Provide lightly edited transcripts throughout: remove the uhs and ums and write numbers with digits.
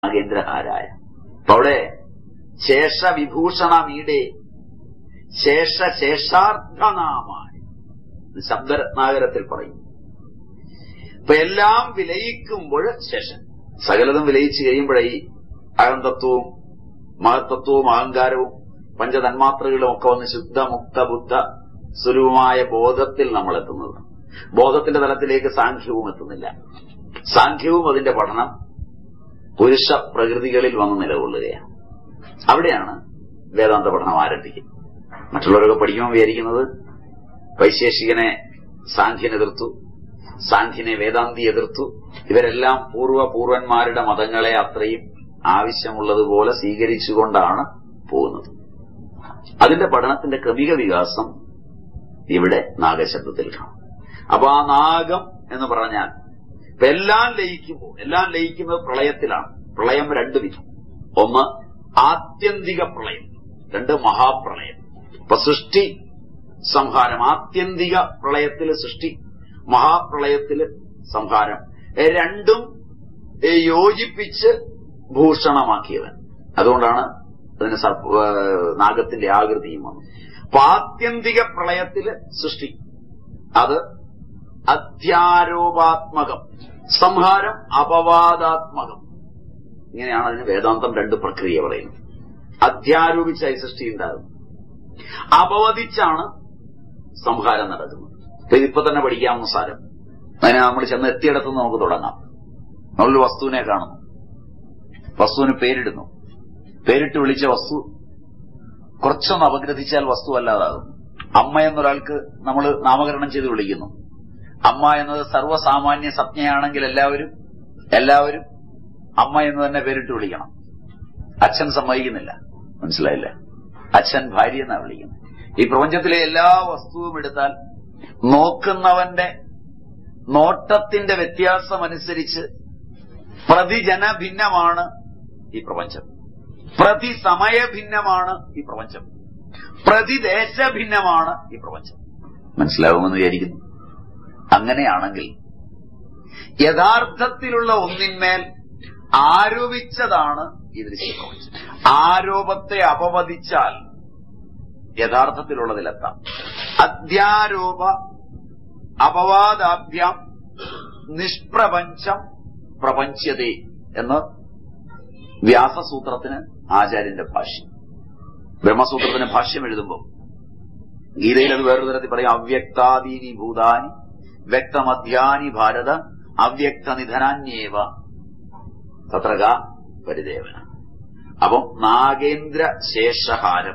നാഗേന്ദ്രഹാരായ. അപ്പൊ അവിടെ ശേഷവിഭൂഷണമീടെ ശേഷാർത്ഥനാമായ ശബ്ദരത്നാകരത്തിൽ പറയും. ഇപ്പൊ എല്ലാം വിലയിക്കുമ്പോൾ ശേഷൻ സകലതും വിലയിച്ചു കഴിയുമ്പോഴേ അഹന്തത്വവും മഹത്തത്വവും അഹങ്കാരവും പഞ്ചതന്മാത്രകളും ഒക്കെ വന്ന് ശുദ്ധമുക്ത ബുദ്ധ സ്വരൂപമായ ബോധത്തിൽ നമ്മൾ എത്തുന്നത്. ബോധത്തിന്റെ തലത്തിലേക്ക് സാഖ്യവും എത്തുന്നില്ല. സാഖ്യവും അതിന്റെ പഠനം പുരുഷ പ്രകൃതികളിൽ വന്ന് നിലകൊള്ളുകയാണ്. അവിടെയാണ് വേദാന്ത പഠനം ആരംഭിക്കുന്നത്. മറ്റുള്ളവരൊക്കെ പഠിക്കുമ്പോൾ വിചാരിക്കുന്നത് വൈശേഷികനെ സാഖ്യൻ എതിർത്തു, സാഖ്യനെ വേദാന്തി എതിർത്തു. ഇവരെല്ലാം പൂർവ്വന്മാരുടെ മതങ്ങളെ അത്രയും ആവശ്യമുള്ളതുപോലെ സ്വീകരിച്ചുകൊണ്ടാണ് പോകുന്നത്. അതിന്റെ പഠനത്തിന്റെ ക്രമിക വികാസം ഇവിടെ നാഗശബ്ദത്തിൽ കാണും. അപ്പൊ ആ നാഗം എന്ന് പറഞ്ഞാൽ ഇപ്പൊ എല്ലാം ലയിക്കുന്നത് പ്രളയത്തിലാണ്. പ്രളയം രണ്ടു വിധം. ഒന്ന് ആത്യന്തിക പ്രളയം, രണ്ട് മഹാപ്രളയം. ഇപ്പൊ സൃഷ്ടി സംഹാരം, ആത്യന്തിക പ്രളയത്തില് സൃഷ്ടി, മഹാപ്രളയത്തില് സംഹാരം, രണ്ടും യോജിപ്പിച്ച് ഭൂഷണമാക്കിയവൻ. അതുകൊണ്ടാണ് അതിന് നാഗത്തിന്റെ ആകൃതിയും വന്നു. അപ്പൊ ആത്യന്തിക പ്രളയത്തില് സൃഷ്ടി, അത് അധ്യാരോപാത്മകം, സംഹാരം അപവാദാത്മകം. ഇങ്ങനെയാണ് അതിന് വേദാന്തം രണ്ട് പ്രക്രിയ പറയുന്നത്. അധ്യാരോപിച്ചായി സൃഷ്ടി ഉണ്ടാകും, അപവദിച്ചാണ് സംഹാരം നടക്കുന്നത്. ഇപ്പൊ തന്നെ പഠിക്കാവുന്ന സാരം. അതിനെ നമ്മൾ ചെന്ന് എത്തിയിടത്തുനിന്ന് നമുക്ക് തുടങ്ങാം. നമ്മളൊരു വസ്തുവിനെ കാണുന്നു, വസ്തുവിന് പേരിടുന്നു. പേരിട്ട് വിളിച്ച വസ്തു കുറച്ചൊന്ന് അപഗ്രഥിച്ചാൽ വസ്തു അല്ലാതാകും. അമ്മ എന്നൊരാൾക്ക് നമ്മൾ നാമകരണം ചെയ്ത് വിളിക്കുന്നു. അമ്മ എന്നത് സർവ്വസാമാന്യ സംജ്ഞയാണെങ്കിൽ എല്ലാവരും അമ്മ എന്ന് തന്നെ പേരിട്ട് വിളിക്കണം. അച്ഛൻ സമ്മതിക്കുന്നില്ല. മനസ്സിലായില്ല? അച്ഛൻ ഭാര്യ എന്നാ വിളിക്കുന്നത്. ഈ പ്രപഞ്ചത്തിലെ എല്ലാ വസ്തുവും എടുത്താൽ നോക്കുന്നവന്റെ നോട്ടത്തിന്റെ വ്യത്യാസമനുസരിച്ച് പ്രതിജന ഭിന്നമാണ് ഈ പ്രപഞ്ചം, പ്രതിസമയ ഭിന്നമാണ് ഈ പ്രപഞ്ചം, പ്രതിദേശ ഭിന്നമാണ് ഈ പ്രപഞ്ചം. മനസ്സിലാവുമെന്ന് വിചാരിക്കുന്നു. അങ്ങനെയാണെങ്കിൽ യഥാർത്ഥത്തിലുള്ള ഒന്നിന്മേൽ ആരോപിച്ചതാണ് ഈ ദൃശ്യപ്രപഞ്ചം. ആരോപത്തെ അപവദിച്ചാൽ യഥാർത്ഥത്തിലുള്ളതിലെത്താം. അധ്യാരോപ അപവാദാഭ്യാം നിഷ്പ്രപഞ്ചം പ്രപഞ്ചതേ എന്ന് വ്യാസസൂത്രത്തിന് ആചാര്യന്റെ ഭാഷ്യം. ബ്രഹ്മസൂത്രത്തിന് ഭാഷ്യം എഴുതുമ്പോൾ ഗീതയിൽ അത് വേറൊരു തരത്തിൽ പറയും. അവ്യക്താദീനി ഭൂതാനി വ്യക്തമധ്യാനി ഭാരത അവ്യക്ത നിധനാന്യേവ തത്രക പരിദേവന. അപ്പം നാഗേന്ദ്ര ശേഷഹാരം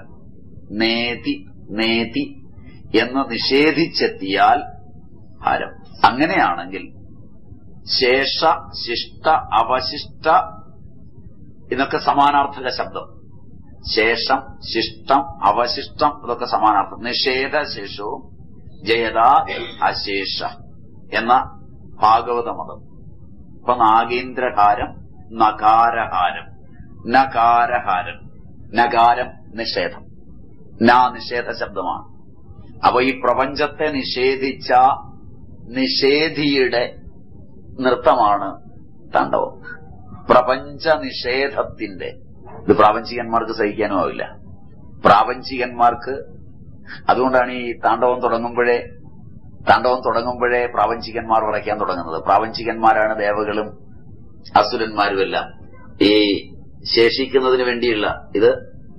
നേതി എന്ന് നിഷേധിച്ചെത്തിയാൽ ഹാരം. അങ്ങനെയാണെങ്കിൽ ശേഷ ശിഷ്ട അവശിഷ്ട ഇതൊക്കെ സമാനാർത്ഥക ശബ്ദം. ശേഷം ശിഷ്ടം അവശിഷ്ടം ഇതൊക്കെ സമാനാർത്ഥം. നിഷേധ ശേഷവും ജയതാ അശേഷ എന്ന ഭാഗവത മതം. ഇപ്പൊ നാഗേന്ദ്രഹാരം, നകാരഹാരം, നകാരഹാരം. നകാരം നിഷേധം, നിഷേധ ശബ്ദമാണ്. അപ്പൊ ഈ പ്രപഞ്ചത്തെ നിഷേധിച്ച നിഷേധിയുടെ നൃത്തമാണ് താണ്ഡവം. പ്രപഞ്ച നിഷേധത്തിന്റെ ഇത് പ്രാപഞ്ചികന്മാർക്ക് സഹിക്കാനും ആവില്ല. പ്രാപഞ്ചികന്മാർക്ക് അതുകൊണ്ടാണ് ഈ താണ്ഡവം തുടങ്ങുമ്പോഴേ പ്രാപഞ്ചികന്മാർ ഉറയ്ക്കാൻ തുടങ്ങുന്നത്. പ്രാപഞ്ചികന്മാരാണ് ദേവകളും അസുരന്മാരും എല്ലാം. ഈ ശേഷിക്കുന്നതിന് വേണ്ടിയുള്ള ഇത്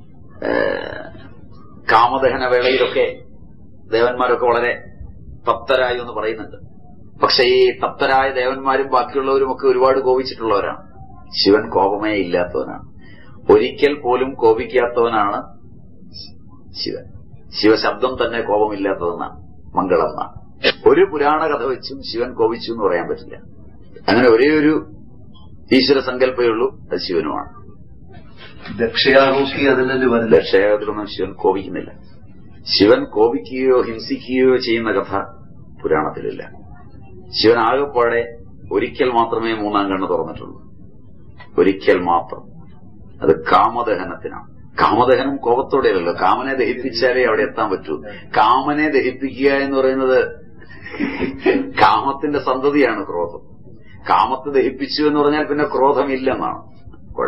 കാമദഹന വേളയിലൊക്കെ ദേവന്മാരൊക്കെ വളരെ തപ്തരായി എന്ന് പറയുന്നുണ്ട്. പക്ഷെ ഈ തപ്തരായ ദേവന്മാരും ബാക്കിയുള്ളവരും ഒക്കെ ഒരുപാട് കോപിച്ചിട്ടുള്ളവരാണ്. ശിവൻ കോപമേ ഇല്ലാത്തവനാണ്. ഒരിക്കൽ പോലും കോപിക്കാത്തവനാണ് ശിവൻ. ശിവശബ്ദം തന്നെ കോപമില്ലാത്തതെന്നാണ്, മംഗളം എന്നാണ്. ഒരു പുരാണ കഥ വെച്ചും ശിവൻ കോപിച്ചു എന്ന് പറയാൻ പറ്റില്ല. അങ്ങനെ ഒരേ ഒരു ഈശ്വര സങ്കല്പമേ ഉള്ളൂ, അത് ശിവനുമാണ്. ദക്ഷയാഗത്തിലൊന്നും ശിവൻ കോപിക്കുന്നില്ല. ശിവൻ കോപിക്കുകയോ ഹിംസിക്കുകയോ ചെയ്യുന്ന കഥ പുരാണത്തിലില്ല. ശിവൻ ആകെപ്പാടെ ഒരിക്കൽ മാത്രമേ മൂന്നാം കണ്ണ് തുറന്നിട്ടുള്ളൂ. ഒരിക്കൽ മാത്രം. അത് കാമദഹനത്തിനാണ്. കാമദഹനം കോപത്തോടെയല്ലോ. കാമനെ ദഹിപ്പിച്ചാലേ അവിടെ എത്താൻ പറ്റൂ. കാമനെ ദഹിപ്പിക്കുക എന്ന് പറയുന്നത് കാമത്തിന്റെ സന്തതിയാണ് ക്രോധം. കാമത്തെ ദഹിപ്പിച്ചു എന്ന് പറഞ്ഞാൽ പിന്നെ ക്രോധമില്ലെന്നാണ്.